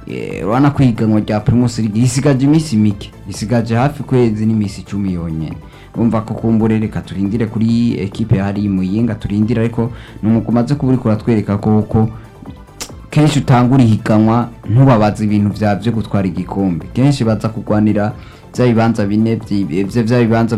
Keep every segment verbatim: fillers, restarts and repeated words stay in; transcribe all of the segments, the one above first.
eh, urabona ko ihiganwa rya Primus League risigaje iminsi mike, risigaje hafi kwezi n'iminsi icumi yonyene. Umva ko kumbure reka turindire kuri equipe hari Muyinga, turindire ariko numuko maze kuburi kuratwereka ko ko kenshi utangura ihiganwa ntubabaza ibintu vyavyo gutwara igikombe, kenshi baza kugwanira vya bibanza bine vya vya bibanza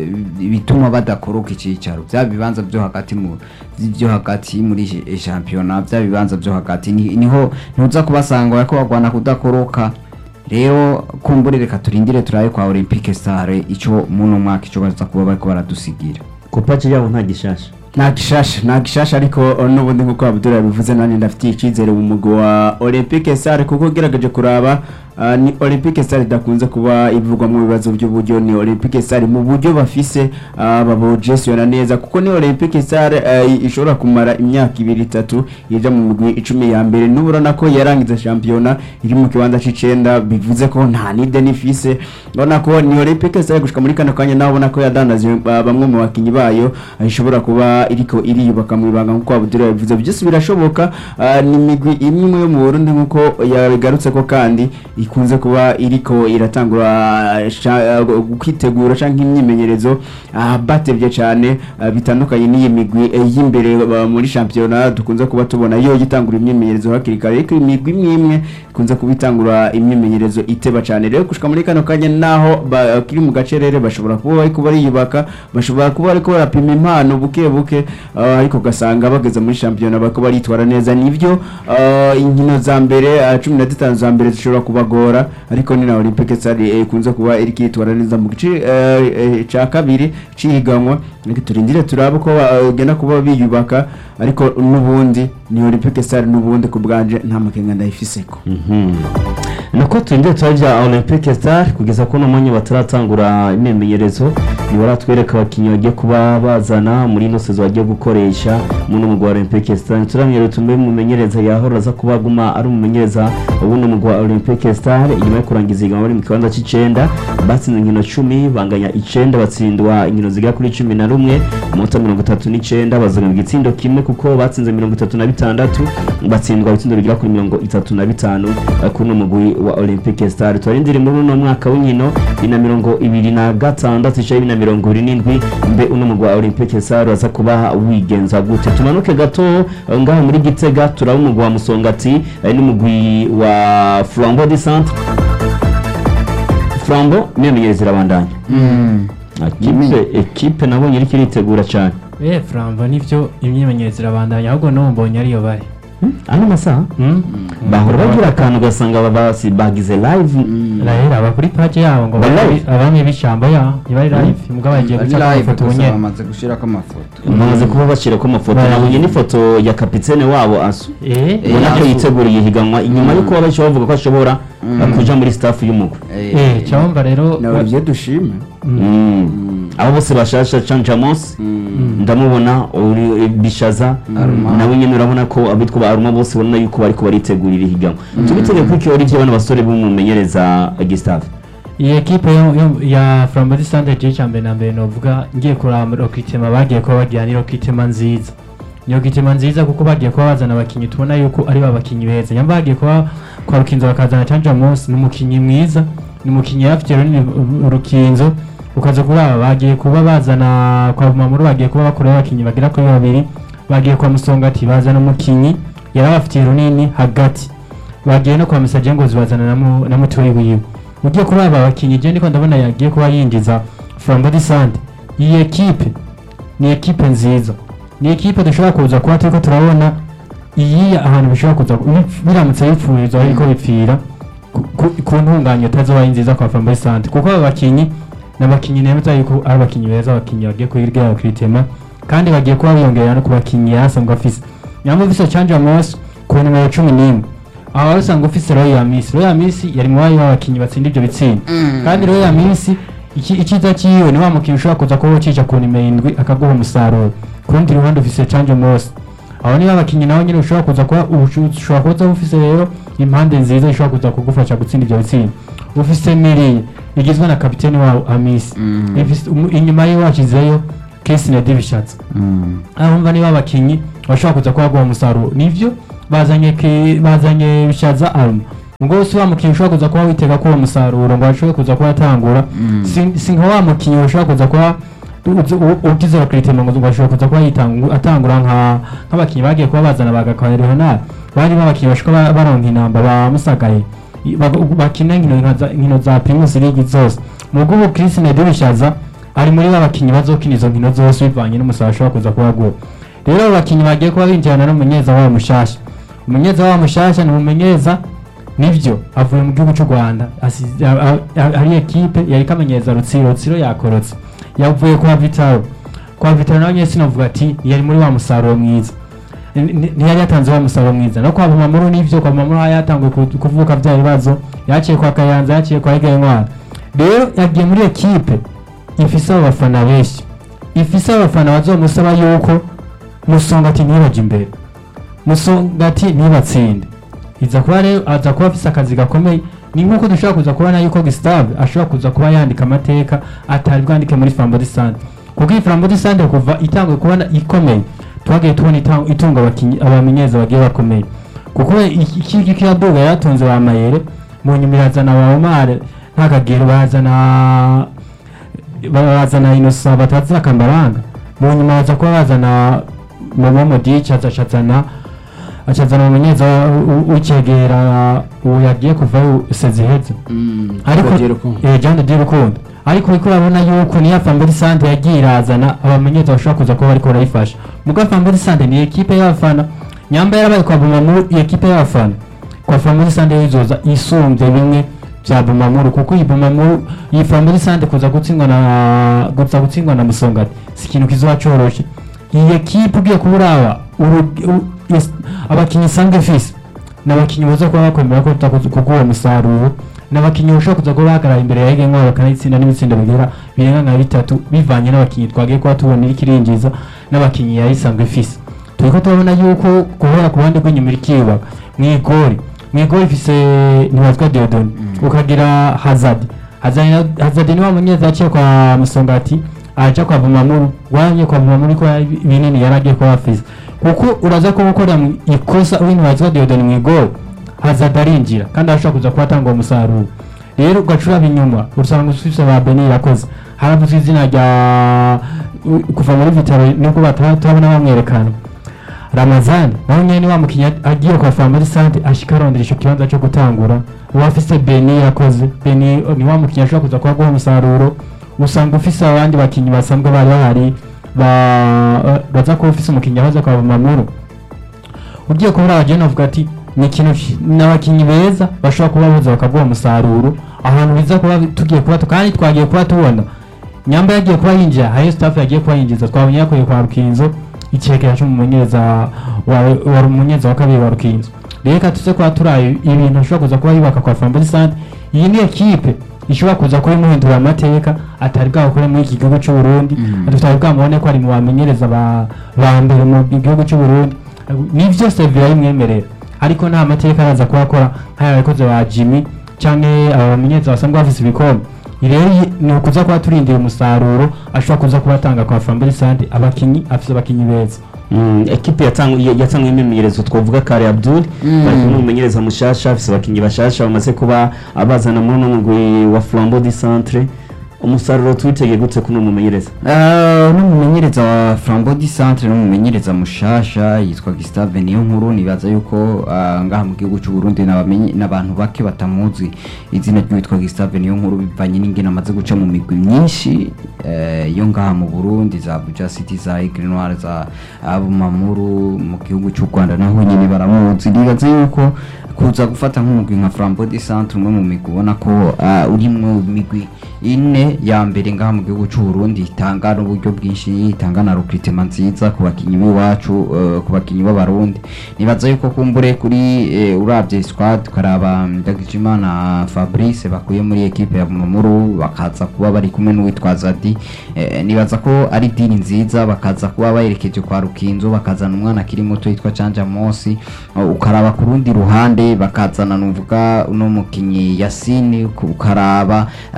bituma badakoroka icicaro, vya bibanza vyo hagati mu vyo hagati muri championnat, vya bibanza vyo hagati niho ntuza kubasanga ko bagwana kudakoroka. Rero kumbure reka turindire turaye kwa Olympique Star ico muno mwaka ico baza kuba bariko baradusigira. Kupaje yabo nta gishasha nta gishasha nta gishasha ariko n'ubundi nkuko Abdul yabivuze nani ndafitiye icizere mu mugwi wa Olympique Star kuko gerageje kuraba uh, ni Olympique Star idakunze kuba ivugwa mu bibazo by'uburyo, ni Olympique Star mu buryo bafise uh, babogesiona neza kuko ni Olympique Star uh, ishobora kumara imyaka ibiri itatu ija mu mugwi icumi ya mbere, nuburana ko yarangiza championa iri mu kibanza c'icenda, bivuze ko nta nide nifise. Urabona ko ni Olympique Star gushika muri kano kanya naho ubona ko yadandaje uh, bamwe mu bakinyi bayo uh, ishobora kuba iriko iriyubaka mu ibanga nkuko Abdul yabivuze, byose birashoboka. Uh, ni migwi imwe yo mu Burundi nkuko yabigarutse ko kandi ikunze kuba iriko iratangura kwitegura uh, canke imyimenyerezo uh, batevye cyane uh, bitandukanye n'iyi migwi uh, y'imbere uh, muri championnat dukunze kuba tubona yo gitangura imyimenyerezo hakiri kare, ariko imigwi imwe ikunze kubitangura imyimenyerezo iteba cyane. Rero gushika muri kano kanya naho kiri mu gacerere bashobora kuba bariko bariyubaka, bashobora kuba bariko barapima impano buke buke uh, ariko gasanga bageze muri championnat bako baritwara neza. Nivyo uh, inkino za mbere uh, cumi na zitanu za mbere zishobora kubagora, ariko ni na Olympique Star ikunze kuba iri kitwara neza mu gice uh, ca kabiri cihiganwa. Ariko turindire turaba ko bagenda uh, kuba biyubaka, ariko nubundi ni Olympique Star nubundi ku bwanje nta makenga ndayifiseko. Mhm nuko turindire turajya Olympique Star kugeza ko no mwanya bataratangura imyemenyerezo, ni baratwereka abakinyi bagiye kuba bazana muri no sezo bagiye gukoresha mu no mugwa Olympique Star. Turamye tumbe mu menyereza yahora za kubaguma ari umumenyereza ubuno mugwa Olympique Star inyuma yo kurangiza igama bari mu kibanza c'icenda, batsinze inkino cumi banganya icenda, batsindwa inkino ziga kuri cumi na rumwe, umunota mirongo itatu n'icenda bazana mu gitsindo kimwe kuko batsinze mirongo itatu na bitandatu, batsindwa ibitsindo bigira kuri mirongo itatu na bitanu kuno mugwi wa Olympique Star. Twarindire muri no mwaka w'inkino ina mirongo ibiri na gatandatu cya na mirongo ibiri n'indwi, mbe uno mugwi wa Olympique Star aza kuba wigenza gute. Tumanuke gato ngaho muri Gitega turaba umugwi wa Musongati n'umugwi wa Flambeau du Centre. Flambeau imyemenyerezo irabandanya. Mm. Equipe equipe nabonye iri kiritegura cyane. Eh Flambeau nivyo imyemenyerezo irabandanya, ahubwo no mbonye ariyo bari. Ano masaha bahora bagira akantu gasanga babasi bagize live rahera aba kuri page yabo ngo abamwe bishamba ya bari live mugabo yagiye guca amafoto bunye bamaze gushira ko amafoto, bamaze kuba bashira ko amafoto. Nabonye ni foto ya kapitene wabo Asu eh ubona ko yiteguriye higanwa inyuma yuko babaje bavuga ko ashobora kuja muri staff y'umugwi. Eh cyangwa rero nabyo dushime abo bose bashasha Chanjamos ndamubona Bishaza nawe nyene urabona ko abitwa ba Aruma bose ubona yuko bariko baritegurira higanwa. Tubitege kwiki ori byo bana basore bumumenyereza Gustave. iyi equipe ya Flambeau du Centre je chambe na mbere novuga ngiye kuramba okitema bagiye ko bagiranira okitema nziza, niyo kitema nziza kuko bagiye ko bazana abakinyi tubona yuko ari babakinyi beza, nyamba bagiye ko kwa Rukinzo bakazana Chanjamos n'umukinyi mwiza, n'umukinyi yafite Rukinzo ukaza kuraba bagiye kuba bazana kwa Mamuru, bagiye kuba bakora abakinyi bagira kuri babiri, bagiye kwa Musongati bazana umukinyi yarabafitiye runini hagati, bagiye no kwa Misaje ngo zibazana na mutwe wiwe. Ugiye kuraba abakinyi je ndiko ndabona yagiye kuba yinjiza Flambeau du Centre. Iyi equipe ni equipe nziza, ni equipe dushobora kuza kuba turiko turabona iyi ahantu bishobora kuza biramutse bipfurizwa ariko bipfira ku ntunganya tazoba nziza kwa Flambeau du Centre kuko abakinyi n'abakinyi nemeza yuko ari abakinyi beza, abakinyi bagiye kwirya kwitema kandi bagiye kuba biyongera no kubakinyi yasanzwe afise. Nyambo vise Chanjamos ku numero cumi n'imwe aho usanga ufise Royal Miss. Royal Miss yari mu bayi b'abakinyi batsinda ibyo bitsinda kandi Royal Miss iki ikiza kiwe ni wa mukinyi ushobora kuza kuba cica ku numero indwi akaguha umusaruro. Kurundi ruhande ufise Chanjamos aho ni abakinyi nawe nyine ushobora kuza kuba ushobora kuza ufise rero impande nziza ushobora kuza kugufasha gutsinda ibyo bitsinda. Ufise Miri igizwe na kapiteni wao Amis, inyuma ye washizeyo Kesi na Divishatse. Aho mva ni babakinyi bashobora kuza kuba guha umusaruro. Nivyo bazanye bazanye Bishaza Aruma ubwo si wa mukinnyi ushobora kuza kuba witega ko uwo musaruro ngo ashobore kuza kuba atangura si si nka wa mukinnyi ushobora kuza kuba ugize bakritema ngo ashobora kuza kuba yitanga atangura nka nk'abakinnyi bagiye kuba bazana bagakora Leonard bari babakinnyi bashobora baronka inamba bamusagaye bakina inkino za Primus League zose mu bwo Chris Nedubishaza ari muri babakinnyi bazokina izo nkino zose bivanye n'umusaruro ashobora kuza kuba gwo rero abakinnyi bagiye kuba binjirana n'umunyeza wa mushasha umunyeza wa mushasha ni umumenyeza nivyo avuye mu gihugu cy'u Rwanda ari equipe yari kamenyeza Rutsiro Rutsiro yakorotse yavuye kwa Vitaro kwa Vitaro nawe nyese navuga ati yari muri wa musaruro mwiza ntiyari yatanze wa musaruro mwiza no kwa Bumamuru nivyo kwa Bumamuru yatanguye kuvuka bya bibazo yaciye kwa Kayanza yaciye kwa Ege Ntwara rero yagiye muri equipe ifise abafana benshi ifise abafana bazomusaba yuko Musongati ntibaje imbere Musongati ntibatsinde iza kuba rero aza kuba afise akazi gakomeye ni nkuko dushobora kuza kubona yuko Gustave ashobora kuza kuba yandika amateka atari bwandike muri Flambeau du Centre kuko iyi Flambeau du Centre kuva itangwe kubona ikomeye twagiye tubona itunga abakinyi abamenyeza bagiye bakomeye kuko iki kiyaduga yatunze ba Mayere mu nyumirazana ba Omar ntakagero bazana bazana Inosa batazira Kambaranga mu nyuma baza kuba bazana Momo Modic azashazana achazana umunyeza ukegera uwo yagiye kuva seziheze ariko eh Jean de Rukundo ariko iko urabona yuko ni ya Flambeau du Centre yagiye irazana abamenyeza bashobora kuza kuba bariko barayifasha muga Flambeau du Centre ni equipe y'abafana nyamba yarabaye kwa Bumamuru equipe y'abafana kwa Flambeau du Centre yizoza isumbye bimwe bya Bumamuru kuko iyi Bumamuru iyi Flambeau du Centre kuza gutsingwa na gutsa gutsingwa na Musongati sikintu kizoba coroshe iyi equipe ugiye kuburaba abakinyi sange fisi n'abakinyi baza kuba bakwemera ko tutakuguwa musaruro n'abakinyi ushobora kuza kuba bahagarara imbere ya Ege Ntwara bakanayitsinda n'imitsinda bigira birenga nka bitatu bivanye n'abakinyi twagiye kuba tubona iri kirinjiza n'abakinyi yari sange fisi turiko tubona yuko guhora ku ruhande rw'inyuma ikiba mwigori mwigori ifise nibazwa Deodon ukagira Hazard Hazard Hazard ni wa munyeza yaciye kwa Musongati aja kwa Bumamuru wanye kwa Bumamuru ko binini yaragiye kwa afisa kuko uraza ko gukora ikosa wini wazwa Deodon mwigoro Hazard arinjira kandi ashobora kuza kubatanga umusaruro rero ugacura binyuma usanga usufise ba Beni yakoze haravuze izina rya kuva muri Vitaro niko batabona bamwerekana Ramazani naho nyene wa mukinya agiye kwa Flambeau du Centre ashikarondera ico kibanza cyo gutangura uwafise Beni yakoze Beni ni wa mukinya ashobora kuza kuba guha umusaruro usanga ufise abandi bakinyi basanzwe bari bahari ba baza ko ufise umukinya baza kwa Bumamuru ugiye kubura abageni avuga ati ni kintu n'abakinyi beza bashobora kuba boza bakaguha umusaruro ahantu biza kuba tugiye kuba kandi twagiye kuba tubona nyamba yagiye kuba yinjira hari staff yagiye kuba yinjiza twabonye yakoye kwa Rukinzo icekera cyo mumenyeza wa umunyeza wa kabiri wa Rukinzo reka tuze kwa turaye ibintu ashobora kuza kuba yubaka kwa Flambeau du Centre iyi ni equipe ishobora kuza kuba imuhindura amateka atari bwakore muri iki gihugu cy'u Burundi atari bwamubone ko ari mu bamenyereza ba ba mbere mu gihugu cy'u Burundi nivyo Sevilla imwemerera ariko nta mateka araza kuhakora nk'aya yakoze ba Jimmy canke abamenyereza basanzwe bafise ibikombe rero ni ukuza kuba turindira umusaruro ashobora kuza kubatanga kwa Flambeau du Centre abakinyi afise abakinyi beza ekipe yatangwe imimenyerezo twavuga Kare Abdul bari kumumenyereza mushasha afise abakinyi bashasha bamaze kuba abazana muri n'umugwi wa Flambeau du Centre umusaruro twitege gutse kuno mumenyereza eh no mumenyereza wa Flambeau du Centre no mumenyereza mushasha yitwa Gustave niyo nkuru nibaza yuko ngaha mu gihugu cy'u Burundi n'abamenyi n'abantu bake batamuzi izina ryitwa Gustave niyo nkuru bivanye n'ingene amaze guca mu migwi myinshi eh yo ngaha mu Burundi za Abuja City za Ege Ntwara za Bumamuru mu gihugu cy'u Rwanda naho nyine baramuzi nibaza yuko kuza gufata nk'umugwi nka Flambeau du Centre umwe mu migwi ubona ko uri mu migwi ine ya mbere ngaha mu gihugu cy'u Burundi itanga n'uburyo bwinshi itanga na recruitment nziza ku bakinyi b'iwacu ku bakinyi b'abarundi nibaza yuko kumbure kuri uravye squad karaba Ndagijimana Fabrice bakuye muri equipe ya Bumamuru bakaza kuba bari kumwe n'uwitwa Zadi nibaza ko ari dini nziza bakaza kuba bayerekeje kwa Rukinzo bakazana umwana kiri muto yitwa Canja Mosi ukaraba ku rundi ruhande bakazana nuvuga uno mukinyi Yasini ukaraba abandi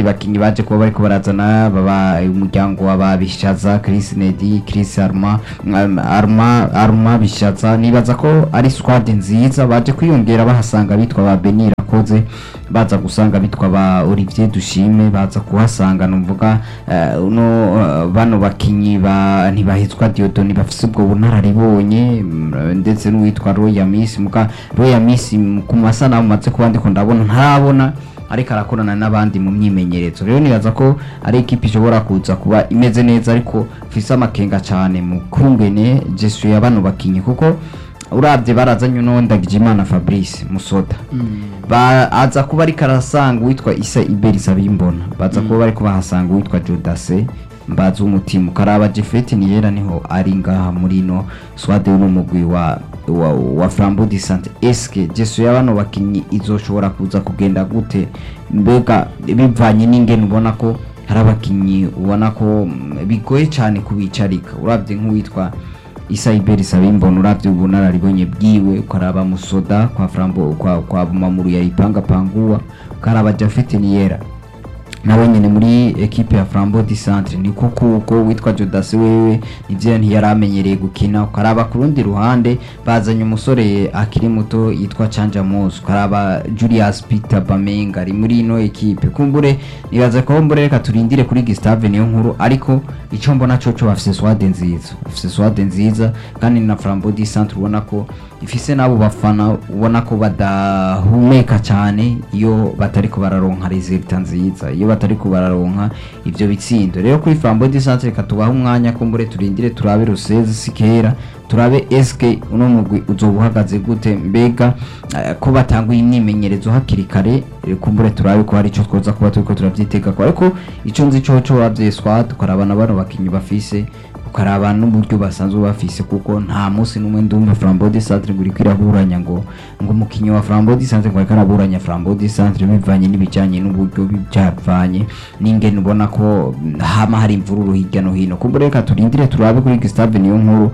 bakinyi baje kuba bariko barazana baba umuryango w'ababishaza Chris Nedi Chris Arma um, Arma Arma bishaza nibaza ko ari squad nziza baje kwiyongera bahasanga bitwa ba Benira koze baza gusanga bitwa ba Olivier Dushime baza kuhasanga numvuga uh, uno uh, bano bakinyi ba ntibahizwa Diodoni bafise ubwo bunararibonye ndetse n'uwitwa Roya Miss muka Roya Miss ku masana mumaze kuba ndiko ndabona ntarabona ariko arakorana n'abandi mu myimenyerezo rero nibaza ko ari equipe ishobora kuza kuba imeze neza ariko fisa amakenga cyane mu kungene Jesu y'abano bakinyi kuko urabye barazanye no Ndagijimana Fabrice Musoda mm. ba aza kuba ari karasanga witwa Isa Iberisa bimbona baza mm. kuba bari kubahasanga witwa Jodase mbaza umutima karaba Jefeti ni yera niho ari ngaha muri no swade no mugwi wa wa, wa Flambeau du Centre eske Jesu y'abano bakinyi izoshobora kuza kugenda gute mbega bivanye n'ingene ubona ko hari abakinyi ubona ko bigoye cyane kubicarika urabye nk'uwitwa Isa Iberisa bimbona uravye ubunararibonye bwiwe ukaraba Musoda kwa Flambeau kwa kwa Mamuru ya Ipanga Panguwa ukaraba Jefeti ni yera nawe nyene muri equipe ya Flambeau du Centre niko kuko witwa Jodase wewe nivyo ntiyaramenyereye gukina ukaraba ku rundi ruhande bazanye umusore akiri muto yitwa Chanja Mos ukaraba Julius Peter Bamenga ari muri ino equipe kumbure nibaza ko mbure reka turindire kuri Gustave niyo nkuru ariko ico mbona coco bafise swade nziza bafise swade nziza kandi na Flambeau du Centre ubona ko ifise nabo bafana ubona ko badahumeka cyane iyo batariko bararonka result nziza iyo batari kubararonka ivyo bitsindo rero kuri Flambeau du Centre katubaha umwanya kumbure turindire turabe Ruseze sikera turabe S K uno mugwi uzobuhagaze gute mbega uh, ko batangwa imyimenyerezo hakiri kare kumbure turabe ko hari ico twoza kuba turiko turavyiteka ko ariko ico nzi cyo cyo wavye squad ukarabana bano bakinyi bafise ukaraba n'uburyo basanzwe bafise kuko nta munsi numwe ndumva Flambeau du Centre nguri kwiraburanya ngo ngo mukinyi wa Flambeau du Centre ngo karaburanya Flambeau du Centre bivanye n'ibijanye n'uburyo byavanye n'ingene ubona ko hama hari imvururu hirya no hino kumbure reka turindire turabe kuri Gustave niyo nkuru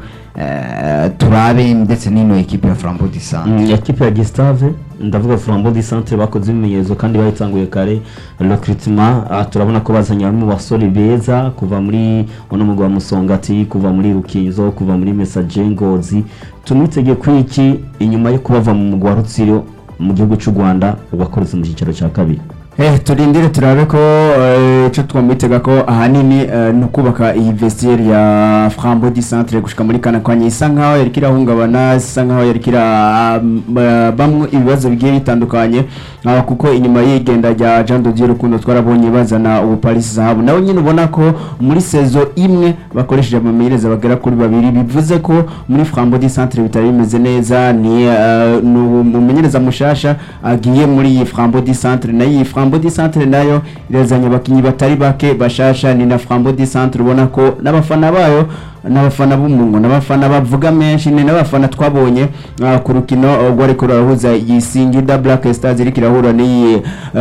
Uh, turabe ndetse n'ino equipe ya Flambeau du Centre mm, equipe ya Gustave ndavuga Flambeau du Centre bakoze imiyezo kandi bayitanguye kare recruitment uh, turabona ko bazanye mu basore beza kuva muri ono mugwa Musongati kuva muri Rukinzo kuva muri Message Ngozi tumwitege kwiki inyuma yo kubava mu mugwa Rutsiro mu gihugu cy'u Rwanda ubakoreze mu cyiciro cya kabiri Eh turindire turabe ko ico twamwitega ko ahanini no kubaka iyi vestiaire ya Flambeau du Centre gushika muri kana kwanye isa nkaho yari kirahungabana isa nkaho yari kira bamwe ibibazo bigiye bitandukanye kuko inyuma y'igenda rya Jean de Dieu Rukundo twarabonye bazana ubu Paris Zahabu nawe nyine ubona ko muri saison imwe bakoresheje amamenyereza bagera kuri babiri bivuze ko muri Flambeau du Centre bitari bimeze neza ni umumenyereza mushasha agiye muri Flambeau du Centre na yi Flambeau du Centre nayo irazanye abakinyi batari bake bashasha ni na Flambeau du Centre ubona ko n'abafana bayo n'abafana b'umungo n'abafana bavuga menshi ni n'abafana twabonye uh, ku rukino rwari uh, kurahuza yisingida Black Stars iri kirahura ni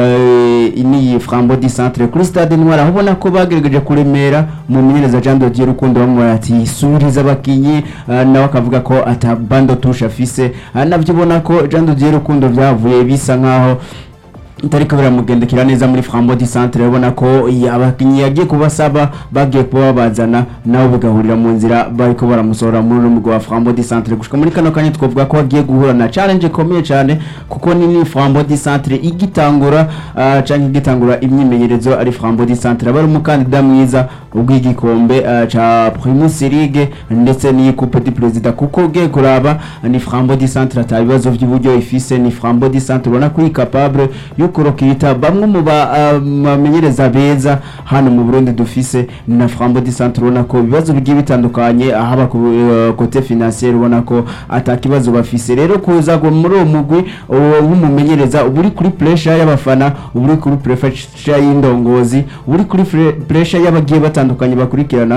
uh, ni Flambeau du Centre kuri stade Ntwara ubona ko bagerageje kuremera mu menyereza Jean de Dieu Rukundo bamwe ati suriza abakinyi uh, nawe akavuga ko atabando tusha fise uh, navyo ubona ko Jean de Dieu Rukundo byavuye bisa nkaho itariko biramugendekira neza muri Flambeau du Centre ubona ko abakinyi yagiye kubasaba bagiye kuba bazana nawe bigahurira mu nzira bariko baramusohora muri rumwe wa Flambeau du Centre gushika muri kano kanya twovuga ko agiye guhura na challenge komeye cyane kuko ni ni Flambeau du Centre igitangura uh, canke igitangura imyimenyerezo ari Flambeau du Centre bari umukandida mwiza ubw'igikombe uh, ca Primus League ndetse ni Coupe du Président kuko ugiye kuraba ni Flambeau du Centre atabibazo by'uburyo ifise ni Flambeau du Centre ubona ko capable kurokita bamwe mu bamenyereza uh, beza hano mu Burundi dufise na Flambeau du Centre ubona ko bibazo bigiye bitandukanye ahaba ku uh, côté financier ubona ko atakibazo bafise rero kuza go muri uwo mugwi nk'umumenyereza uburi kuri pressure y'abafana uburi kuri pressure y'indongozi uburi kuri pressure y'abagiye batandukanye bakurikirana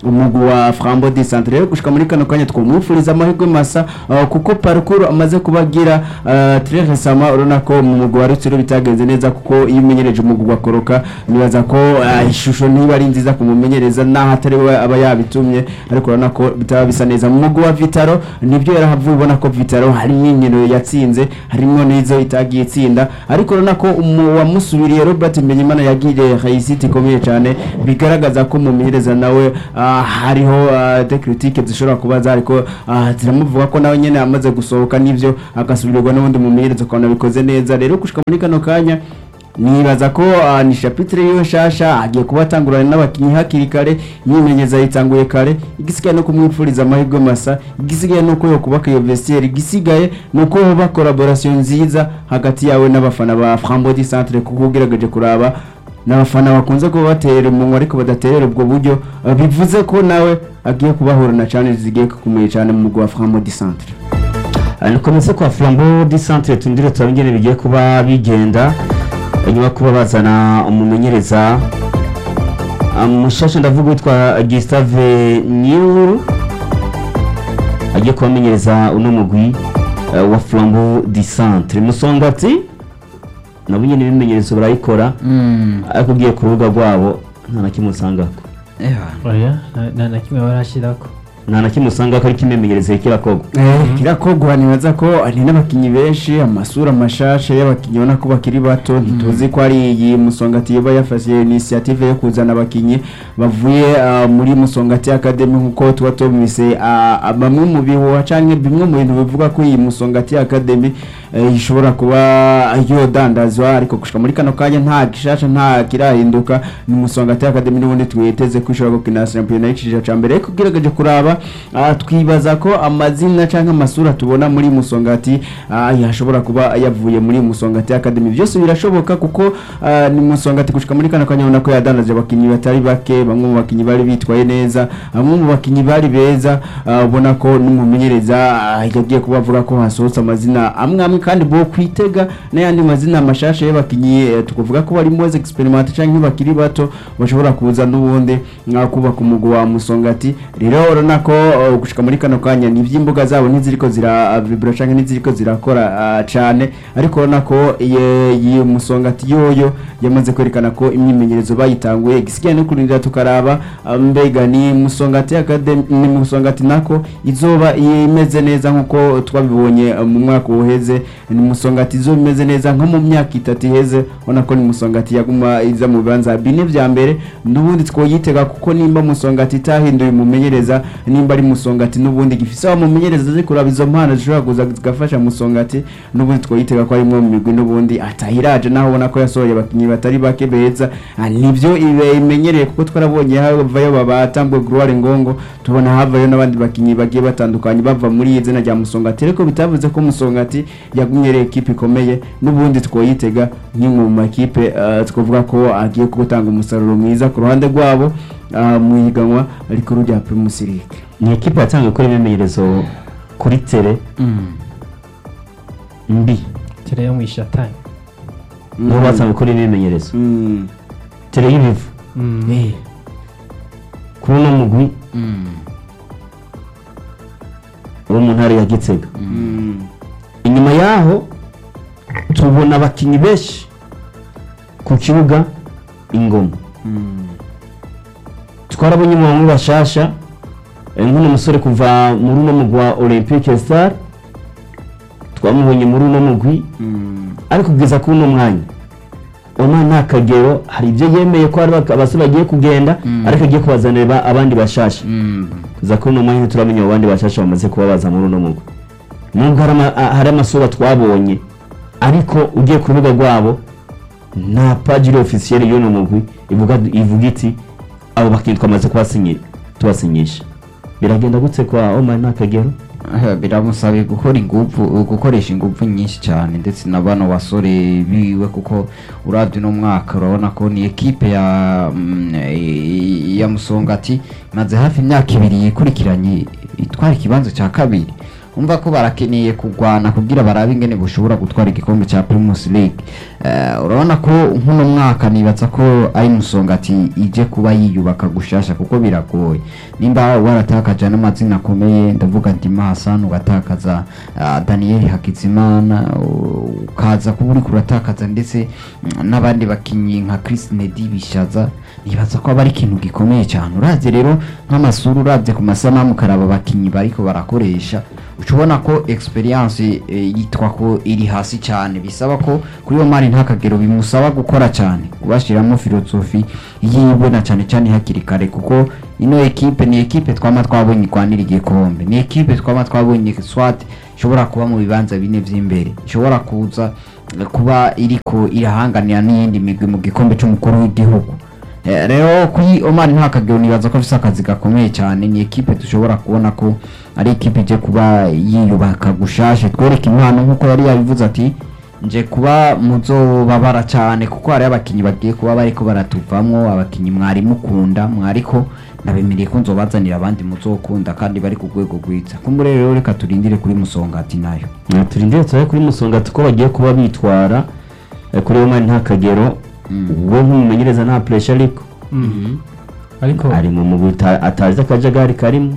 umugwi wa Flambeau du Centre rero gushika muri kano kanya twumufuriza amahirwe masa uh, kuko parcours amaze kubagira uh, très récemment urona ko mu mugwi wa Rutsiro bitagenze neza kuko iyo umenyereje umugwi wa Koroka nibaza ko uh, ishusho niba ari nziza kumumenyereza naho atari we aba yabitumye ariko urona ko bitaba bisa neza mu mugwi wa Vitaro nibyo yarahavuye ubona ko Vitaro hari inkino yatsinze harimo n'izo itagiye itsinda ariko urona ko wamusubiriye Robert Menyimana yagire réussite ikomeye cyane bigaragaza ko mumenyereza nawe uh, hariho uh, de critique zishobora kuba zariko uh, ziramuvuga ko nawe nyene amaze gusohoka nivyo agasubirirwa n'ubundi mumenyereza ukabona bikoze neza rero gushika muri kano kanya nibaza ko uh, ni chapitre yo shasha agiye kubatangurana n'abakinyi hakiri kare yimenyeza yitanguye kare igisigaye no kumwipfuriza amahirwe masa igisigaye no ko yo kubaka iyo vestiaire igisigaye no ko ba collaboration nziza hagati yawe n'abafana ba Flambeau du Centre kuko ugerageje kuraba n'abafana bakunze ko batera umunwa ariko badaterera ubwo buryo uh, bivuze ko nawe agiye kubahura na challenge zigiye kukomeye cyane mu mugwa wa Flambeau du Centre. Nikomeze kwa Flambeau du Centre tundire turabingene bigiye kuba bigenda nyuma kuba bazana umumenyereza mushasha ndavuga witwa Gustave Nyuru agiye kubamenyereza uno mugwi uh, wa Flambeau du Centre Musongati nabo nyene bimenyerezo barayikora mm. ariko ugiye ku rubuga rwabo nta na kimwe usangako oya nta na kimwe barashirako nta na kimwe usangako ari kimenyereze kirakogwa eh kirakogwa nibaza ko ari n'abakinyi benshi amasura mashashe y'abakinyi ubona ko bakiri bato ntituzi ko ari iyi Musongati yoba yafashe initiative yo kuzana abakinyi bavuye uh, muri Musongati Academy nkuko tuba tumise uh, bamwe mu bihuha canke bimwe mu bintu bivuga ko iyi Musongati Academy uh, ishobora kuba yo dandazwa ariko gushika muri kano kanya nta gishasha nta kirahinduka ni Musongati Academy n'ubundi twiteze kwishobora gukina championnat y'ikijija ca mbere kugerageje kuraba uh, twibaza ko amazina canke amasura tubona muri Musongati uh, yashobora kuba yavuye muri Musongati Academy byose birashoboka kuko uh, ni Musongati gushika muri kano kanya ubona ko yadandaje abakinyi batari bake bamwe mu bakinyi bari bitwaye neza bamwe mu bakinyi bari beza ubona uh, ko n'umumenyereza uh, yagiye kubavuga ko hasohotse amazina amwe amwe kandi bo kwitega n'ayandi mazina mashasha y'abakinyi uh, tukuvuga ko bari mu experiment canke bakiri bato bashobora kuza n'ubundi uh, kubaka umugwi wa Musongati rero urana ko uh, gushika muri kano kanya ni vy'imbuga zabo ntiziriko zira uh, vibra canke ntiziriko zirakora uh, cane ariko urana ko iyi Musongati yoyo yamaze kwerekana ko imyimenyerezo bayitanguye gisigaye no kurindira tukaraba uh, mbega ni Musongati Academy ni Musongati nako izoba imeze neza nkuko twabibonye uh, mu mwaka uheze ni Musongati izo imeze neza nko mu myaka itatu iheze ubona ko ni Musongati yaguma iza mu bibanza bine vya mbere n'ubundi twoyitega kuko nimba Musongati itahinduye umumenyereza nimba ari Musongati n'ubundi gifise wa mumenyereza zikuraba izo mpano zishobora kuza zigafasha Musongati n'ubundi twoyitega ko ari mu migwi n'ubundi atahiraje naho ubona ko yasohoye abakinyi batari bake beza nivyo imenyereye kuko twarabonye havayo babatambwe Gloire Ngongo tubona havayo n'abandi bakinyi bagiye batandukanye bava muri izina rya Musongati ariko bitavuze ko Musongati yagumyere equipe ikomeye n'ubundi twoyitega nk'imwe mu makipe uh, twovuga ko agiye gutanga umusaruro mwiza ku ruhande rwabo uh, mu higanwa ariko rujya Premier League ni equipe yatanga gukora ibimenyerezo kuri tele mm. mbi tele yo mwishatanye no batanga gukora ibimenyerezo mm. tele y'ibivu mm. eh kuno mugwi mm. uwo mu ntara ya Gitega mm. inyuma yaho tubona abakinyi benshi ku kibuga Ingoma mm. twarabonye mu bamwe bashasha nk'uno musore kuva muri uno mugwi wa Olympique Star twamubonye muri uno mugwi mm. ariko kugeza kuri uno mwanya Oma nta kagero hari ibyo yemeye ko abasore bagiye kugenda mm. ariko agiye kubazanira abandi bashasha mm. kuza kuri uno mwanya turamenye abandi bashasha bamaze kuba baza muri uno mugwi nubwo hari amasura twabonye ariko ugiye ku rubuga rwabo nta page officielle y'uno mugwi ivuga ivuga iti abo bakinyi twamaze kubasinyira tubasinyisha biragenda gutse kwa Oma nta kagero biramusabe gukora ingufu gukoresha ingufu nyinshi cyane ndetse nabano basore biwe kuko uravye no mwaka urabona ko ni equipe ya mm, ya Musongati maze hafi imyaka ibiri yikurikiranye itwara ikibanzo cya kabiri umva ko barakeneye kugwana kugira barabe ingene bushobora gutwara igikombe cya Primus League Eh, urabona ko nk'uno mwaka nibaza ko ari Musongati ije kuba yiyubaka gushasha kuko biragoye nimba waratakaje n'amazina akomeye ndavuga Ndima Hassan ugatakaza ah, Daniel Hakizimana ukaza kuba uri kuratakaza ndetse mm, n'abandi bakinyi nka Chris Nedi Bishaza nibaza ko abari ikintu gikomeye cyane uraze rero nk'amasuru uravye ku masanamu karaba bakinyi bariko barakoresha ucubona ko experience e, yitwa ko iri hasi cyane bisaba ko kuri yo mari ntakagero bimusaba gukora cyane kubashiramo filosofi yiwe na cyane cyane hakiri kare kuko ino equipe ni equipe twama twabonye kwanira igikombe ni equipe twama twabonye swat ishobora kuba mu bibanza bine vy'imbere ishobora kuza kuba iriko irahanganira n'iyindi migwi mu gikombe cy'umukuru w'igihugu rero kuri Omar ntakagero nibaza ko afise akazi gakomeye cyane ni equipe dushobora kubona ko ari equipe je kuba yiyubaka gushashe twereka impano nkuko yari yabivuze ati nje kuba muzobabara cyane kuko hari abakinyi bagiye kuba bariko baratuvamwo abakinyi mwari mukunda mwariko nabemereye ko nzobazanira abandi muzokunda kandi bari ku rwego rwiza kumbure rero reka turindire kuri Musongati nayo turindire tsaye kuri Musongati ko bagiye kuba bitwara kuri Omar ntakagero uwo nk'umumenyereza nta pressure ariko ariko ari mu muguta atazi akajagari karimo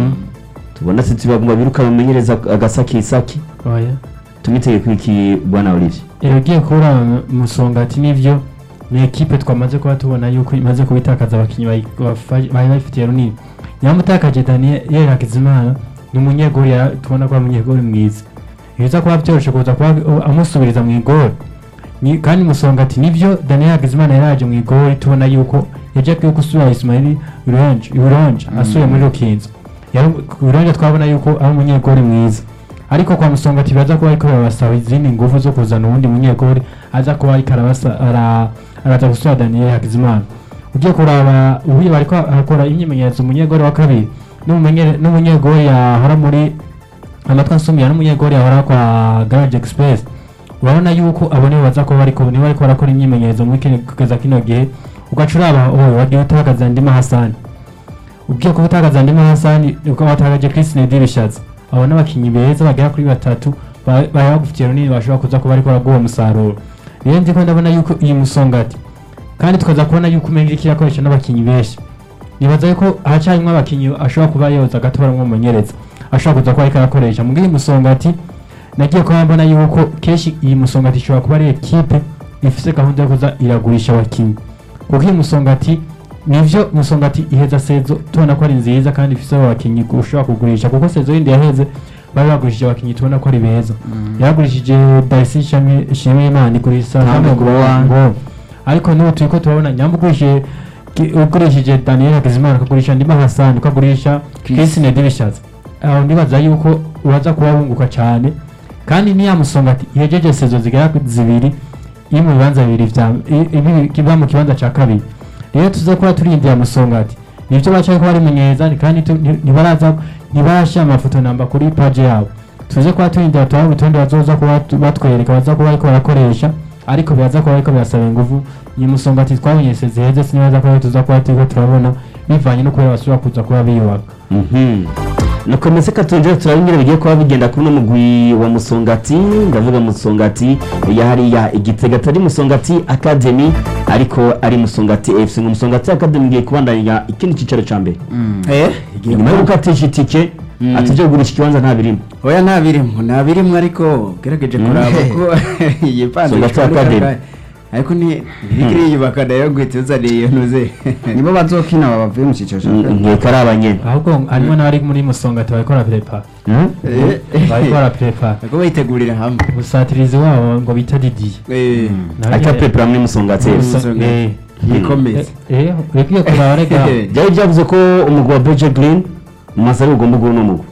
tubona se tubaguma biruka bamenyereza agasakisaki oya tumiteye kwiki bwana Olivier yagiye kura Musongati nivyo ni equipe twamaze kuba tubona yuko imaze kubitakaza abakinyi bayi bafitiye runini nyamutakaje Daniel Hakizimana ni umunyegori tubona ko umunyegori mwiza biza kuba byoroshe kuza kuba amusubiriza mu igori ni kandi Musongati nivyo Daniel Hakizimana yaraje mu igori tubona yuko yaje kwiye kusubira Ismail Uronje Uronje asuye muri Rukinzo yari Uronje twabona yuko ari umunyegori mwiza ariko kwa Musongati baza kuba ariko babasaba izindi nguvu zo kuzana uwundi munyegori aza kuba ariko arabasa ara araza gusubira Daniel Hakizimana ugiye kuraba ubuye bariko akora imyimenyerezo umunyegori wa kabiri n'umumenyere n'umunyegori yahora muri amatwa nsumira n'umunyegori yahora kwa Garage Express urabona yuko abone baza ko bariko ni bariko barakora imyimenyerezo muri kugeza kino gihe ugacuraba oyo wagiye utakaza Ndima Hassan ugiye kubutakaza Ndima Hassan uko watakaje Chris Nedi Bishaza abona abakinyi beza bagera kuri batatu bayagufitiye runini bashobora kuza ko bariko baraguha umusaruro niyo nzi ko ndabona yuko iyi Musongati kandi tukaza kubona yuko umenga iki yakoresha n'abakinyi benshi nibaza yuko hacarimwe abakinyi ashobora kuba yoza gato baramwonyereza ashobora kuza ko ariko arakoresha mu gihe Musongati nagiye ko mbona yuko keshi iyi Musongati ishobora kuba ari equipe ifise gahunda yo kuza iragurisha abakinyi kuko iyi Musongati nivyo Musongati iheza sezo tubona ko ari nziza kandi ifise abakinyi ushobora kugurisha kuko sezo yindi yaheze bari bagurishije abakinyi tubona ko ari beza yagurishije Darcy Shami Shimi Imana igurisa ngo ariko n'ubu turiko tubona nyambugurishije ugurishije Daniel Hakizimana akagurisha Ndima Hassan ukagurisha Chris Nedi Bishaza aho ndibaza yuko uraza kuba bunguka cyane kandi niya Musongati ihejeje sezo zigera zibiri iri mu bibanza bibiri vya ibi kiba mu kibanza ca kabiri rero tuza kuba turindira Musongati nivyo bacaye ko bari menyeza kandi ntibaraza ntibasha amafoto namba kuri page yabo tuze kuba turindira tuba butonde bazoza kuba batwereka baza kuba ariko barakoresha ariko byaza kuba ariko byasaba ingufu iyi Musongati twabonye seze heze sinibaza ko tuza kuba turiko turabona bivanye no kubera basubira kuza kuba biyubaka mhm nakomeze katunje turabingira bigiye kuba bigenda kuri no mugwi wa Musongati ndavuga Musongati yahari ya Igitega tari Musongati Academy ariko ari Musongati F C Musongati Academy ngiye kubandanya ikindi cicaro ca mbere eh nyuma yo gukatije itike atije gurisha kibanza nta birimo oya nta birimo nta birimo ariko gerageje kuraba ko yipanze Musongati Academy ariko ni bigiri yubaka nayo gwituzaniye nuze nibo bazokina babavuye mu cicaro ngiye karabanye ahubwo harimo n'abari muri Musongati bariko prepare bariko prepare ko bayitegurira hamwe usatirizi wabo ngo bita Didier eh aka prepare muri Musongati eh ikomeze eh rekiye kuraba rega byari byavuze ko umugwa Budget Green masari ugomba guhura n'umugwa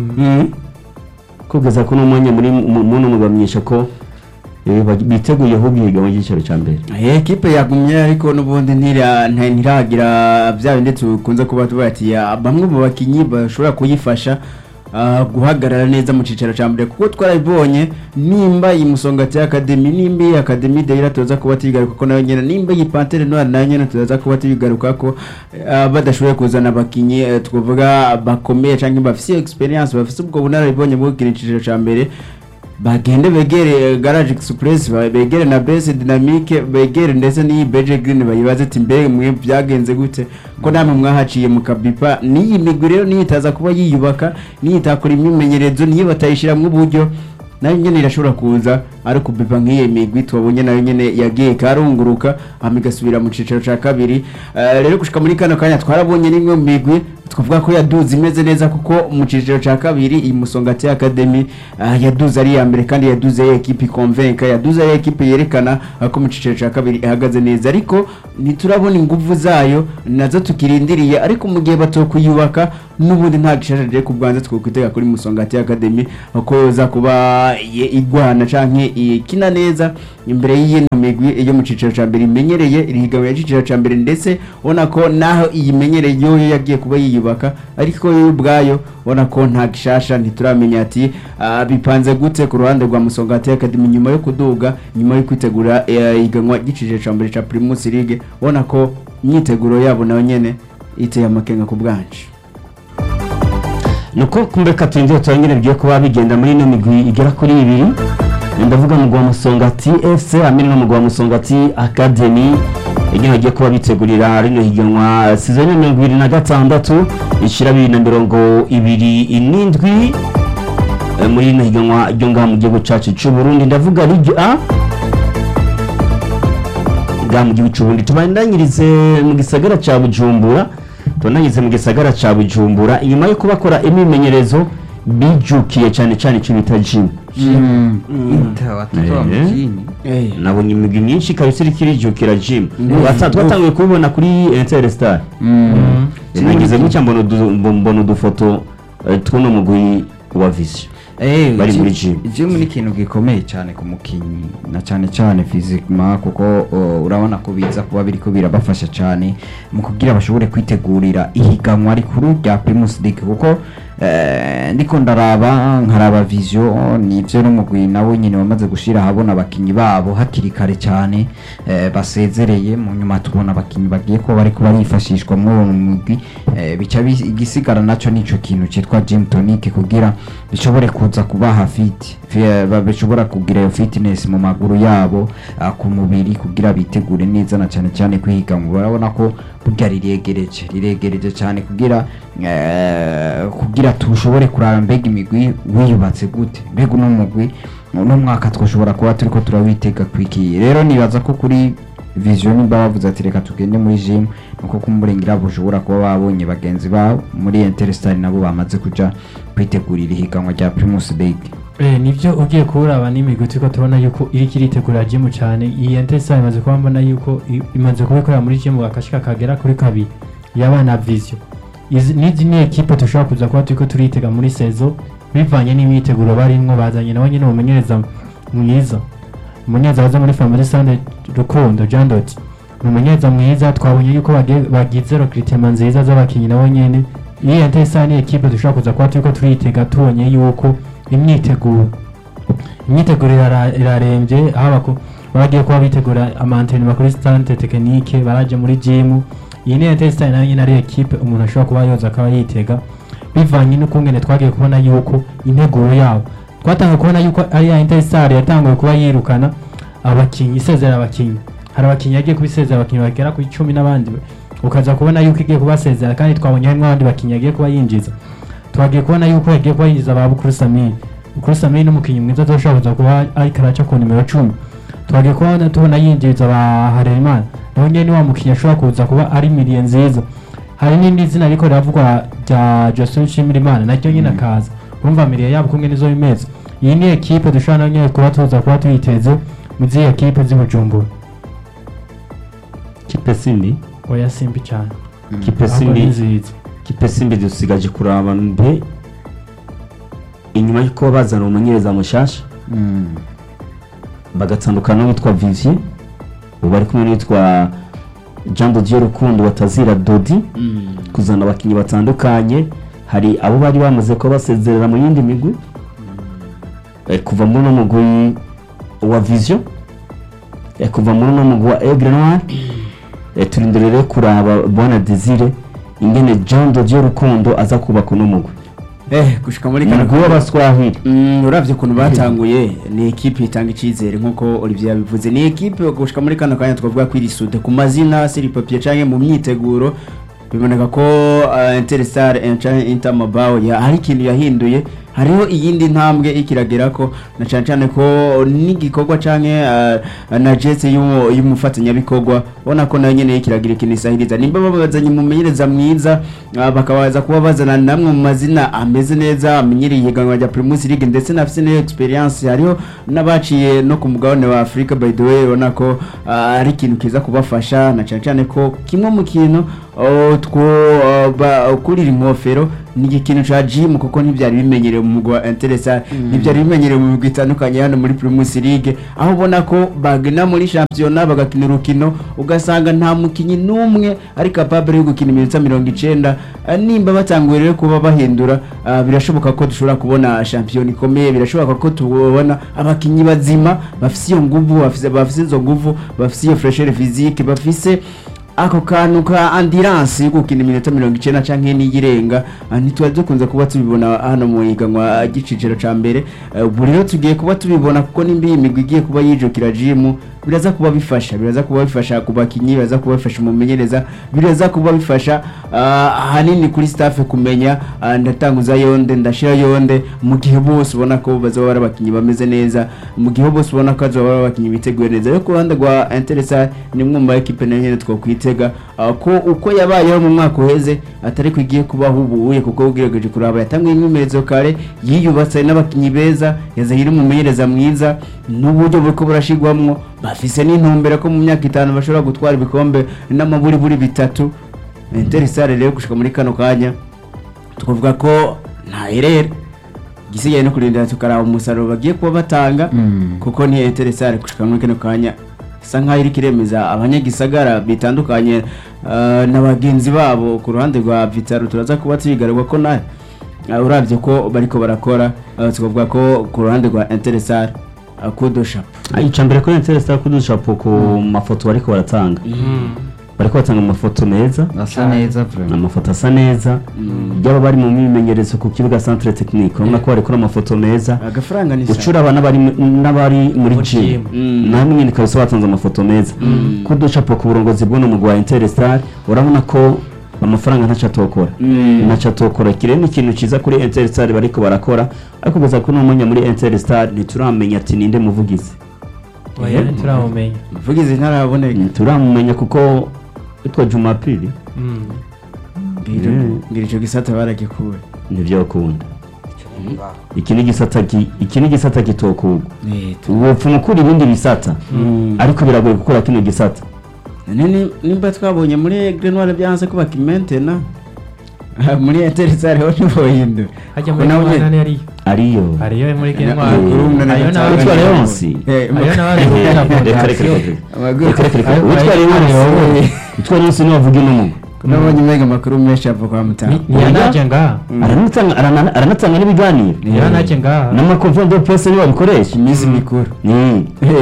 kugeza ko n'umwanya muri muno mugamenyesha ko biteguye ho bihiga mu giciro ca mbere eh equipe yagumye ariko nubundi ntira ntiragira bya bindi tukunze kuba tubati bamwe mu bakinyi bashobora kuyifasha guhagarara neza mu cicaro ca mbere kuko twarabibonye nimba iyi Musongati Academy nimba iyi Academy Deira tuza kuba tigaruka ko nayo nyene nimba iyi Pantere Noir nayo nyene tuza kuba tigaruka ko badashoboye kuzana abakinyi twavuga bakomeye canke bafise experience bafise ubwo bunararibonye bwo gukina cicaro ca mbere bagende begere Garage Express ba- begere na Base Dynamique begere ndetse n'iyi Beje Green bayibaze ati mbe mwe byagenze gute ko namwe mwahaciye mu kabipa n'iyi migwi rero niyo itaza kuba yiyubaka niyo itakora imyimenyerezo niyo batayishiramwo uburyo nayo nyene irashobora kuza ariko bipa nk'iyi migwi twabonye nayo nyene yagiye karunguruka amigasubira mu cicaro ca kabiri. Eh, rero gushika muri kano kanya twarabonye nimwe mu migwi twavuga ko yaduze imeze neza kuko mu cicaro ca kabiri iyi Musongati Academy uh, yaduze ari ya mbere kandi yaduze ya equipe convaincre yaduze ya equipe yerekana uh, ko mu cicaro ca kabiri ihagaze neza ariko niturabona inguvu zayo nazo tukirindiriye ariko mu gihe batokuyubaka n'ubundi nta gishaje ku Bwanza twokwitega kuri Musongati Academy uko yoza kuba ye- igwana canke ikina neza imbere y'iyi migwi yo mu cicaro ca mbere imenyereye irihiganwa ya cicaro ca mbere ndetse ubona ko naho iyi menyereye yo yagiye kuba yiyubaka ariko yo ubwayo ubona ko nta gishasha ntituramenya ati ah, bipanze gute ku ruhande rwa Musongati Academy nyuma yo kuduga nyuma yo kwitegura eh, ihiganwa ry'icicaro ca mbere ca Primus League ubona ko imyiteguro yabo nayo nyene iteye amakenga ku bwanje. nuko kumbeka twinjiye turangire bigiye kuba bigenda muri ino migwi igera kuri ibiri ndavuga mu gwa Musongati F C hamwe no mu gwa Musongati Academy igihe bagiye kuba bitegurira rino higanwa season ya mirongo ibiri na gatandatu ishira bibiri na mirongo ibiri n'indwi eh, muri ino higanwa ryo ngaha mu gihugu cacu c'u Burundi ndavuga Ligue A ngaha mu gihugu c'u Burundi tubandanyirize mu gisagara ca Bujumbura tubandanyirize mu gisagara ca Bujumbura inyuma yo kubakora imimenyerezo bijukiye cyane cyane cyo bita gym Inter watoto wa Eh. mjini. Eh. nabonye imigwi myinshi kabisa iriko irijukira gym Mm. Wata- twatanguye kubibona kuri Interstar Mm. nagize gutya mbona udu- mbo- mbona udufoto eh, tw'uno mugwi wa Vision Eh, Bari gym- muri gym. gym ni ikintu gikomeye cyane ku mukinyi na cyane cyane physiquement kuko uh, urabona ko biza kuba biriko birabafasha cyane mu kugira bashobore kwitegurira ihiganwa rikuru rya Primus League kuko eh, ndiko ndaraba nkaraba Vision nivyo n'umugwi nawe nyine wamaze gushira habona abakinyi babo hakiri kare cyane eh, basezereye mu nyuma tubona abakinyi bagiye ko bariko barifashishwa muri uwo mugwi eh, bica bi- igisigara naco nico kintu citwa gym tonic kugira bishobore kuza kubaha fit fi- ba- bishobora kugira iyo fitness mu maguru yabo ah, ku mubiri kugira bitegure neza na cyane cyane kwihiganwa barabona ko burya riregereje riregereje cyane kugira eh, kugira tushobore kuraba mbega imigwi wiyubatse gute mbega uno mugwi uno mwaka twashobora kuba turiko turawitega kwiki rero nibaza ko kuri Vision nimba bavuze ati reka tugende muri gym nuko kumurengera bushobora kuba babonye bagenzi babo muri Interstar nabo bamaze kuja kwitegurira ihiganwa rya Primus League. Eh, nivyo ugiye kuraba n'imigwi turiko tubona yuko iri kiritegura gym cyane iyi Interstar imaze kuba mbona yuko i- imaze kubikorera muri gym akashika kagera kuri kabiri y'abana Vision. Izi nizi ni equipe tushobora kuza kuba turiko turitega muri saison bivanye n'imyiteguro barimwo bazanye nabo nyene umumenyereza mwiza umumenyereza waza muri Family Sande Rukundo Jean Dot ni umumenyereza mwiza twabonye yuko bagiye- bagize recruitment nziza z'abakinyi nabo nyene iyi Interstar ni equipe dushobora kuza kuba turiko turitega tubonye yuko imyiteguro imyiteguro irara- irarembye aho abako bagiye kuba bitegura amantene kuri stante tekinike baraje muri gym iyi ni Interstar nayo nyine ari equipe umuntu ashobora kuba yoza akaba yitega bivanye n'ukungene twagiye kubona yuko integuro yabo twatangiye kubona yuko ari ya Interstar yatanguye kuba yirukana abakinyi isezera abakinyi hari abakinyi yagiye kubisezera abakinyi bagera ku icumi n'abandi ukaza kubona yuko igiye kubasezera kandi twabonye harimo abandi bakinyi yagiye kuba yinjiza twagiye kubona yuko yagiye kuba yinjiza ba Bukuru Samir Bukuru Samir ni umukinyi mwiza azoshobora kuza kuba ariko araca ku nimero cumi twagiye kubona tubona yinjiza ba Harerimana naho nyene ni wa mukinyi ashobora kuza kuba ari miliye nziza hari n'indi zina ariko riravugwa rya Jocelyn Nshimirimana naryo nyine akaza urumva miliye yabo kumwe nizo bimeze iyi ni equipe dushobora nayo nyene kuba tuza kuba tuyiteze mu ziyi equipe z'i Bujumbura kipe sindi oya simbi cyane kipe ahubwo ni sindi nziza kipe simbi dusigaje kuraba mbe inyuma y'uko bazana umumenyereza mushasha Mm. bagatandukana n'uwitwa Vivier ubu bari kumwe n'uwitwa Jean de Dieu Rukundo batazira Dodi kuzana abakinyi batandukanye hari abo bari bamaze ko basezerera mu yindi migwi eh, kuva muri no mugwi wa Vision eh, kuva muri no mugwi wa Aigle Noir eh, turindirere kuraba Bwana Desire ingene Jean de Dieu Rukundo aza kubaka no mugwi eh gushika muri kano umugwi w'abaswahili Mm, uravye ukuntu batanguye ni ekipe itanga icizere nkuko Olivier yabivuze ni ekipe gushika muri kano kanya twavuga ko iri sude ku mazina siri papier canke mu myiteguro biboneka ko uh, Interstar canke Inter Mabao ya hari ikintu yahinduye hariho iyindi ntambwe ikiragera ko na cyane cyane ko n'igikorwa canke uh, na jetse y'umufatanya bikorwa bona ko nayo nyene ikiragira ikintu isahiriza nimba babazanye mu menyereza mwiza uh, bakabaza kuba bazana namwe mu mazina ameze neza amenyereye higanwa rya Primus League ndetse nafise ne experience hariho nabaciye no ku mugabane wa Africa by the way bona ko uh, ari ikintu kiza kubafasha na cyane cyane ko kimwe mu kintu uh, two uh, kurira inkofero ni ikintu cha gym kuko ntibyari bimenyerewe mu mugwa Interstar mm. ntibyari bimenyerewe mu gitandukanye hano muri Primus League aho ubona ko bagena muri championnat bagakina urukino ugasanga nta mukinyi numwe ari capable yo gukina iminota mirongo icenda nimba batanguye rero kuba bahindura uh, birashoboka ko dushobora kubona champion ikomeye birashoboka ko tubona abakinyi bazima bafise iyo nguvu bafise bafise izo nguvu bafise iyo fraîcheur physique bafise ako kantu ka endurance yo gukina iminota mirongo icenda canke n'iyirenga ntitwari dukunze kuba tubibona hano mu higanwa gicicero ca mbere ubu rero tugiye kuba tubibona kuko nimbi imigwi igiye kuba yijukira gym biraza kuba bifasha biraza kuba bifasha ku bakinyi biraza kuba bifasha mu menyereza biraza kuba bifasha hanini kuri staff kumenya ndatanguza yonde ndashira yonde mu gihe bose ubona ko bazaba bari abakinyi bameze neza mu gihe bose ubona ko bazaba bari abakinyi biteguye neza yo ku ruhande rwa Interstar ni mwe mu equipe nayo twakwite ko uko yabayeho mu mwaka uheze atari kwigiye kubaho ubuye kuko ugerageje kuraba yatamwe imyemezo kare yiyubatse n'abakinyi beza yazahira mu menyereza mwiza n'uburyo bwo burashigwamwo bafise n'intumbero ko mu myaka itanu bashobora gutwara ibikombe n'amaburi buri bitatu Interstar rero gushika muri kano kanya tukuvuga ko nta erere gisigaye no kurindira tukaraba umusaruro bagiye kuba batanga mm. kuko ni Interstar gushika muri kano kanya sanka iri kiremeza abanyagisagara bitandukanye uh, n'abagenzi babo ku ruhande rwa Vitaro turaza kuba tuyigaragwa ko nayo uh, uravye ko bariko barakora uh, tukavuga ko ku ruhande rwa Interstar uh, kudo chapeau icambere ko Interstar kudo chapeau ku mafoto bariko baratanga mm. bariko batanga amafoto meza asa neza vraiment amafoto asa neza byaba bari mu mimenyerezo ku kibuga centre technique urabona ko bariko amafoto meza agafaranga ni ucura abana bari n'abari muri gym namwe nyine kabisa batanze amafoto meza kuducapo ku burongozi bwo no mugwa Interstar urabona ko amafaranga ntacatokora ntacatokora kirene ikintu ciza kuri Interstar bariko barakora ariko guza ko n'umunya muri Interstar ntituramenya ati ninde muvugizi oya turamumenya muvugizi ntaraboneka turamumenya kuko itwa Jumapili mm ngiro ngiro cyo gisata baragikuwe nivyo kunda iki ni gisata iki ni gisata kitokugwa uwo pfumukuri ibindi bisata ariko biragoye gukora kino gisata nene nimba twabonye muri Grenoble byanze ko bakimentena muri Interstar ho niboyindo hajya muri nane yari ariyo ariyo muri Grenoble ayo na witwa Leonsi ayo na wari reka reka reka witwa Leonsi witwa Leonsi no avuga ino nabonye mega makuru menshi ava kwa mutanga yanaje nga aranatanga aranatanga n'ibiganiro yanaje nga n'amakonference de presse niyo bikoresha imizi mikuru ni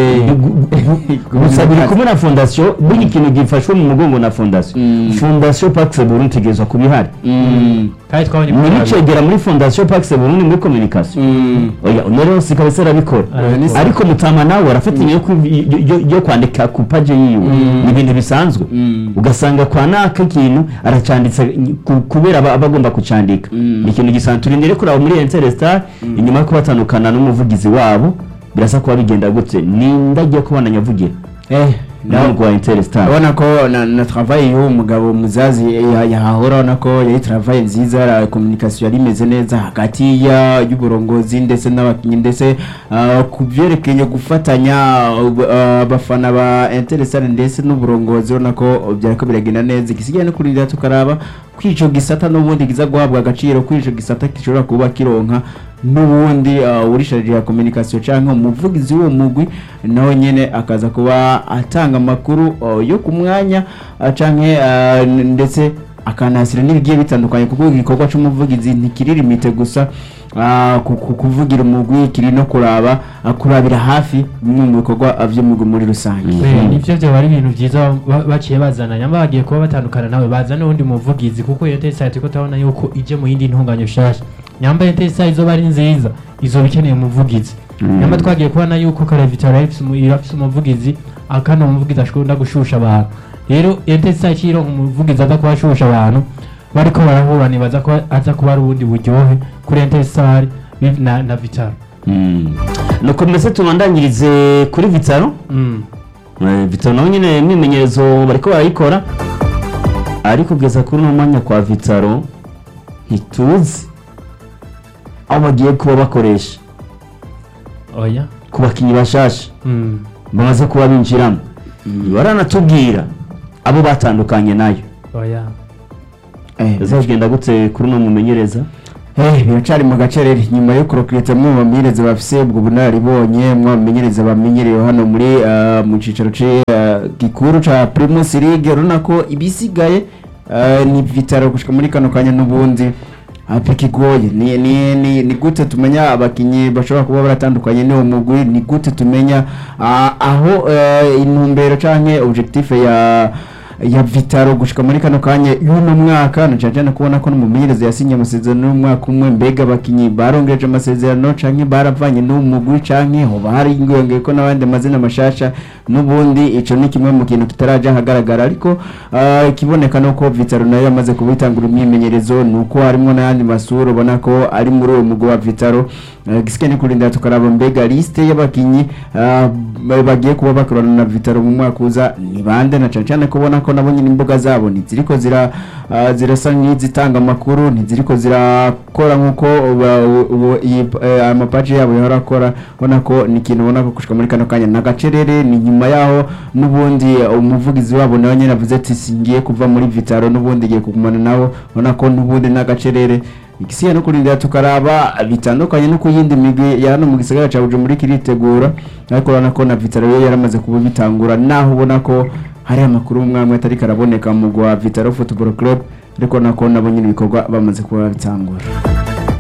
gusa biri kumwe na fondation buri ikintu gifashwe mu mugongo na fondation fondation Pax Burundi tegezwa kubihari kandi twabonye muri cegera muri fondation Pax Burundi muri communication oya onero sikabese rabikora ariko mutama nawe arafatanya yo kwandika ku page yiwe ni ibintu bisanzwe ugasanga kwa naka ikintu aracanditse kubera abagomba kucandika ikintu gisanturindire kuraba muri Interstar inyuma yo kubatandukana n'umuvugizi wabo birasa kuba bigenda gutse nindagiye kubana nyavugira eh nangwa Interstar ubona ko na, na travail yo umugabo muzazi yahahora na ko yayi travail nziza la communication yari meze neza hagati ya y'uburongozi ndetse n'abakinyi ndetse uh, kubyerekeye gufatanya abafana uh, ba Interstar ndetse n'uburongozi ubona ko byariko biragenda neza gisigaye no kurindira tukaraba kwico gisata n'ubundi giza guhabwa agaciro kwico gisata kishobora kuba kironka n'ubundi uh, urishaje ya communication canke umuvugizi wo mugwi naho nyene akaza kuba atanga makuru uh, yo kumwanya uh, canke uh, ndetse akanasira n'ibigiye bitandukanye kuko igikorwa cy'umuvugizi ntikirira imite gusa uh, kuvugira umugwi kiri no kuraba uh, kurabira hafi bimwe mu bikorwa byo mugwi muri rusange nivyo byo bari ibintu byiza baciye bazana nyamba bagiye kuba batandukana nawe bazana undi muvugizi kuko iyo Interstar ko tabona yuko ije mu yindi ntunganyo shasha nyamba Etincelle izo bari nziza izo bikeneye umuvugizi nyamba twagiye kubona yuko kare Vitaro irafise umuvugizi akana umuvugizi ashobora gushusha abantu rero Etincelle kiro umuvugizi aza kubashusha abantu bariko barahura nibaza ko aza kuba ari ubundi buryohe kuri Etincelle na, na Vitaro mm. nuko mbese tubandanyirize kuri Vitaro mm. eh, Vitaro nawe nyine imyimenyerezo bariko barayikora ariko kugeza kuri uno mwanya kwa Vitaro ntituzi aho bagiye kuba bakoresha oya ku bakinyi bashasha mm. bamaze kuba binjiramo mm. baranatubwira abo batandukanye nayo oya eh bizagenda gute kuri uno mumenyereza eh biracari mu gacerere nyuma yo kurokireta mu bamenyereza bafise ubwo bunaribonye mu bamenyereza bamenyereyo hano muri uh, mu cicaro ce uh, gikuru ca Primus League runako ibisigaye uh, ni Vitaro gushika muri kano kanya n'ubundi apikigoye ni ni ni, ni gute tumenya abakinyi bashobora kuba baratandukanye ni umugwi ni gute tumenya uh, aho uh, intumbero canke objectif ya ya Vitaro gushika muri kano kanya y'uno mwaka na cyane kubona ko n'umumenyereza yasinye amasezerano y'umwaka umwe mbega bakinyi barongeje amasezerano canke baravanye n'umugwi canke ho bari ingwenge ko nabandi mazina mashasha n'ubundi ico ni kimwe mu kintu kitaraje hagaragara ariko uh, kiboneka no ko Vitaro nayo yamaze kubitangura imyimenyerezo nuko harimo n'andi masuro ubona ko ari muri uwo mugwi wa Vitaro uh, gisikene kurinda tukaraba mbega liste y'abakinyi uh, bagiye kuba bakorana na Vitaro mu mwaka uza ni bande na cyane kubona ko nabo nyine imbuga zabo ni ziriko zira uh, zirasa nk'izitanga makuru ni ziriko zirakora nkuko amapaji yabo yarakora ubona ko ni kintu ubona ko kushika muri kano kanya nagacerere ni nyuma yaho nubundi umuvugizi wabo nawe nyine avuze ati singiye kuva muri Vitaro nubundi giye kugumana nawo ubona ko nubundi nagacerere ikisiye no kurindira tukaraba bitandukanye no kuyindi migwi ya hano mu gisagara ca Bujumbura kiritegura ariko urabona ko na Vitaro yo yaramaze kuba bitangura naho ubona ko hari amakuru umwamwe atari karaboneka mu gwa Vitaro Football Club ariko nako nabo nyine ibikorwa bamaze kuba bitangura.